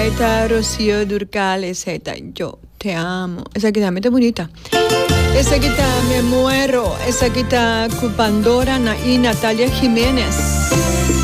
está Rocío Dúrcal, esa está Yo Te Amo. Esa que también está bonita. Esa que está Me Muero. Esa que está Pandora y Natalia Jiménez.